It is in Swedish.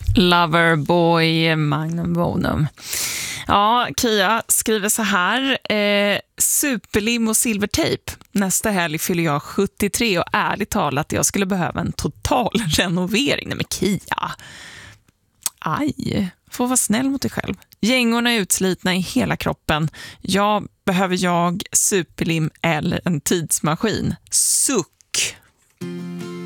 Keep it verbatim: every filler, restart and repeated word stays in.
Loverboy Magnum Bonum. Ja, Kia skriver så här. Eh, superlim och silvertejp. Nästa helg fyller jag sjuttiotre och ärligt talat jag skulle behöva en total renovering. Nej men Kia. Aj, får vara snäll mot dig själv. Gängorna är utslitna i hela kroppen. Jag behöver jag superlim eller en tidsmaskin. Suck.